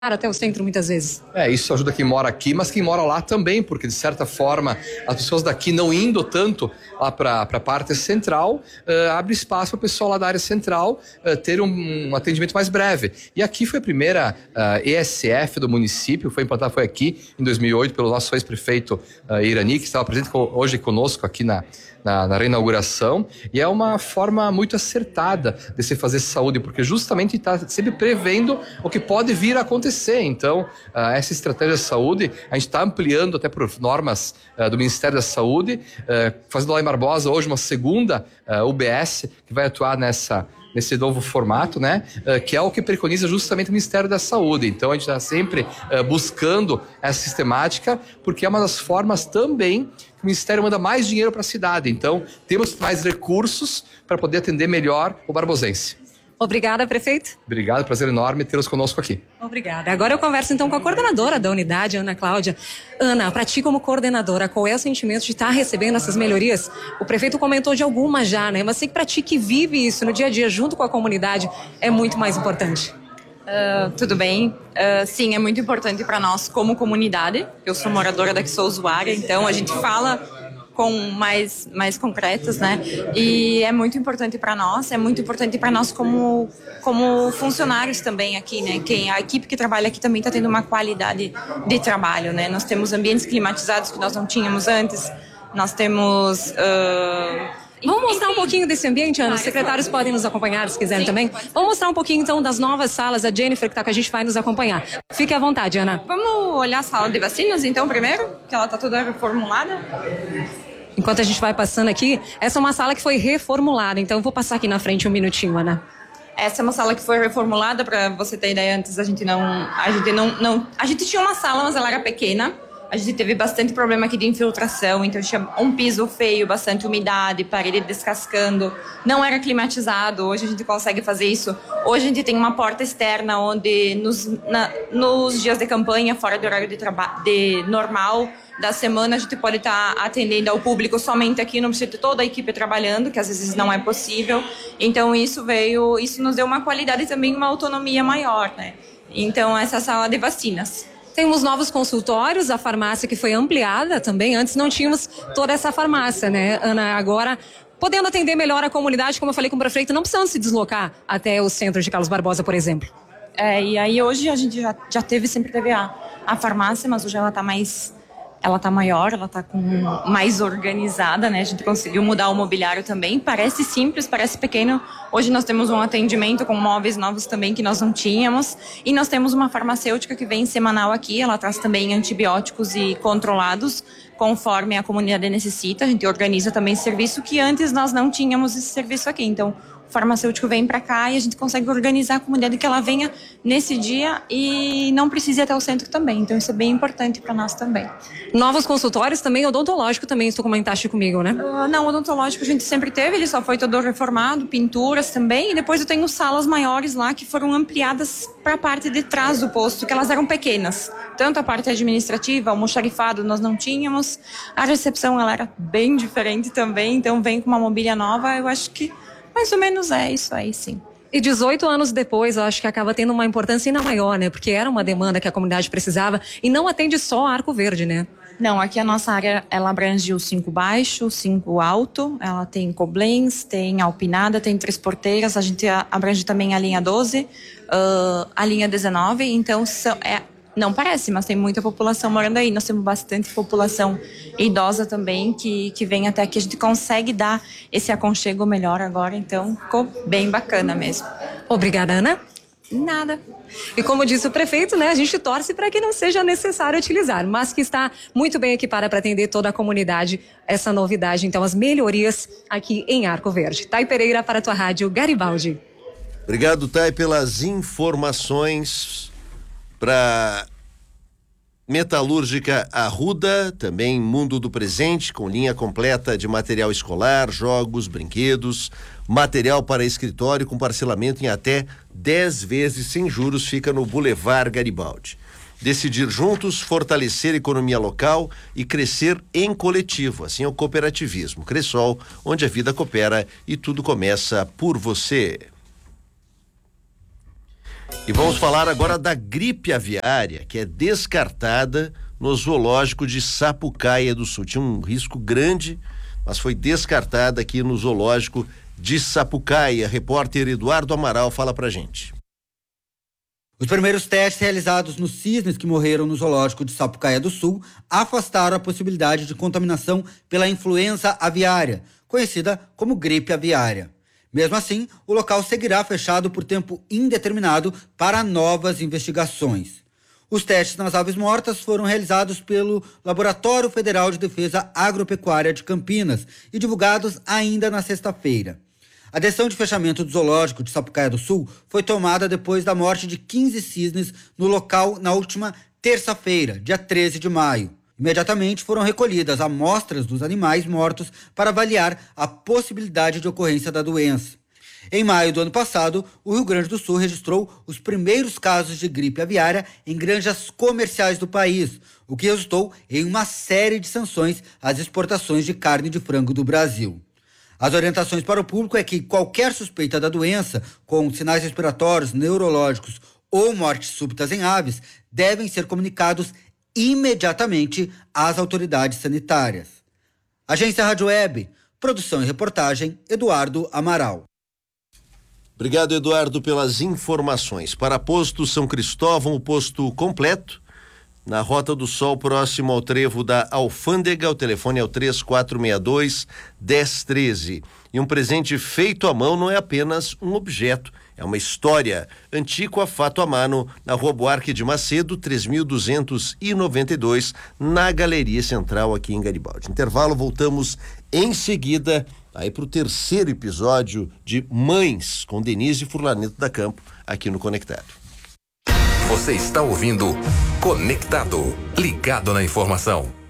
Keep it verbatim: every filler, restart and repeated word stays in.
até o centro muitas vezes. É, isso ajuda quem mora aqui, mas quem mora lá também, porque de certa forma as pessoas daqui não indo tanto lá para a parte central, uh, abre espaço para o pessoal lá da área central uh, ter um, um atendimento mais breve. E aqui foi a primeira uh, E S F do município, foi implantada, foi aqui em dois mil e oito pelo nosso ex-prefeito uh, Irani, que estava presente hoje conosco aqui na Na, na reinauguração, e é uma forma muito acertada de se fazer saúde, porque justamente está sempre prevendo o que pode vir a acontecer. Então, uh, essa estratégia de saúde, a gente está ampliando até por normas uh, do Ministério da Saúde, uh, fazendo lá em Barbosa hoje uma segunda uh, U B S que vai atuar nessa nesse novo formato, né, uh, que é o que preconiza justamente o Ministério da Saúde. Então a gente está sempre uh, buscando essa sistemática, porque é uma das formas também que o Ministério manda mais dinheiro para a cidade. Então temos mais recursos para poder atender melhor o barbosense. Obrigada, prefeito. Obrigado, prazer enorme tê-los conosco aqui. Obrigada. Agora eu converso então com a coordenadora da unidade, Ana Cláudia. Ana, para ti como coordenadora, qual é o sentimento de estar recebendo essas melhorias? O prefeito comentou de algumas já, né? Mas sei que para ti que vive isso no dia a dia junto com a comunidade é muito mais importante. Uh, tudo bem. Uh, sim, é muito importante para nós como comunidade. Eu sou moradora daqui, sou usuária, então a gente fala com mais, mais concretas, né? E é muito importante para nós, é muito importante para nós como, como funcionários também aqui, né? Quem, a equipe que trabalha aqui também está tendo uma qualidade de trabalho, né? Nós temos ambientes climatizados que nós não tínhamos antes, nós temos... Uh, Vamos mostrar um pouquinho desse ambiente, Ana? Os secretários podem nos acompanhar, se quiserem. Sim, também. Vamos mostrar um pouquinho, então, das novas salas. A Jennifer, que está com a gente, vai nos acompanhar. Fique à vontade, Ana. Vamos olhar a sala de vacinas, então, primeiro, que ela está toda reformulada. Enquanto a gente vai passando aqui, essa é uma sala que foi reformulada, então eu vou passar aqui na frente um minutinho, Ana. Essa é uma sala que foi reformulada, para você ter ideia, antes a gente não... A gente não, não... A gente tinha uma sala, mas ela era pequena. A gente teve bastante problema aqui de infiltração, então tinha um piso feio, bastante umidade, parede descascando, não era climatizado. Hoje a gente consegue fazer isso. Hoje a gente tem uma porta externa onde nos, na, nos dias de campanha, fora do horário de, traba- de normal da semana, a gente pode estar tá atendendo ao público somente aqui, não precisa ter toda a equipe trabalhando, que às vezes não é possível. Então isso veio, isso nos deu uma qualidade e também uma autonomia maior, né? Então essa sala de vacinas. Temos novos consultórios, a farmácia que foi ampliada também. Antes não tínhamos toda essa farmácia, né, Ana? Agora, podendo atender melhor a comunidade, como eu falei com o prefeito, não precisando se deslocar até o centro de Carlos Barbosa, por exemplo. É, e aí hoje a gente já, já teve, sempre teve a, a farmácia, mas hoje ela está mais... Ela tá maior, ela tá com mais organizada, né? A gente conseguiu mudar o mobiliário também. Parece simples, parece pequeno. Hoje nós temos um atendimento com móveis novos também que nós não tínhamos. E nós temos uma farmacêutica que vem semanal aqui. Ela traz também antibióticos e controlados conforme a comunidade necessita. A gente organiza também serviço que antes nós não tínhamos esse serviço aqui. Então, o farmacêutico vem para cá e a gente consegue organizar a comunidade que ela venha nesse dia e não precise ir até o centro também. Então isso é bem importante para nós também. Novos consultórios também, odontológico também, tu comentaste comigo, né? Uh, não, odontológico a gente sempre teve, ele só foi todo reformado, pinturas também, e depois eu tenho salas maiores lá que foram ampliadas para a parte de trás do posto, que elas eram pequenas. Tanto a parte administrativa, o almoxarifado nós não tínhamos, a recepção ela era bem diferente também, então vem com uma mobília nova, eu acho que mais ou menos é isso aí, sim. E dezoito anos depois, eu acho que acaba tendo uma importância ainda maior, né? Porque era uma demanda que a comunidade precisava e não atende só a Arco Verde, né? Não, aqui a nossa área, ela abrange o cinco baixo, o cinco alto, ela tem Koblenz, tem Alpinada, tem Três Porteiras, a gente abrange também a linha doze, uh, a linha dezenove, então são, é, não parece, mas tem muita população morando aí. Nós temos bastante população idosa também que, que vem até aqui. A gente consegue dar esse aconchego melhor agora, então ficou bem bacana mesmo. Obrigada, Ana. Nada. E como disse o prefeito, né, a gente torce para que não seja necessário utilizar, mas que está muito bem equipada para atender toda a comunidade, essa novidade, então, as melhorias aqui em Arco Verde. Thay Pereira para a tua rádio Garibaldi. Obrigado, Thay, pelas informações. Para Metalúrgica Arruda, também Mundo do Presente, com linha completa de material escolar, jogos, brinquedos, material para escritório com parcelamento em até dez vezes sem juros, fica no Boulevard Garibaldi. Decidir juntos, fortalecer a economia local e crescer em coletivo, assim é o cooperativismo. Cressol, onde a vida coopera e tudo começa por você. E vamos falar agora da gripe aviária, que é descartada no zoológico de Sapucaia do Sul. Tinha um risco grande, mas foi descartada aqui no zoológico de Sapucaia. Repórter Eduardo Amaral fala pra gente. Os primeiros testes realizados nos cisnes que morreram no zoológico de Sapucaia do Sul afastaram a possibilidade de contaminação pela influenza aviária, conhecida como gripe aviária. Mesmo assim, o local seguirá fechado por tempo indeterminado para novas investigações. Os testes nas aves mortas foram realizados pelo Laboratório Federal de Defesa Agropecuária de Campinas e divulgados ainda na sexta-feira. A decisão de fechamento do zoológico de Sapucaia do Sul foi tomada depois da morte de quinze cisnes no local na última terça-feira, dia treze de maio. Imediatamente foram recolhidas amostras dos animais mortos para avaliar a possibilidade de ocorrência da doença. Em maio do ano passado, o Rio Grande do Sul registrou os primeiros casos de gripe aviária em granjas comerciais do país, o que resultou em uma série de sanções às exportações de carne de frango do Brasil. As orientações para o público é que qualquer suspeita da doença, com sinais respiratórios, neurológicos ou mortes súbitas em aves, devem ser comunicados imediatamente às autoridades sanitárias. Agência Rádio Web, produção e reportagem, Eduardo Amaral. Obrigado, Eduardo, pelas informações. Para Posto São Cristóvão, o posto completo, na Rota do Sol, próximo ao trevo da Alfândega. O telefone é o três quatro seis dois, um zero um três. E um presente feito à mão não é apenas um objeto, é uma história. Antiqua Fato a Mano, na Rua Buarque de Macedo, três mil duzentos e noventa e dois, na Galeria Central, aqui em Garibaldi. Intervalo, voltamos em seguida aí para o terceiro episódio de Mães, com Denise Furlaneto da Campo, aqui no Conectado. Você está ouvindo Conectado, ligado na informação.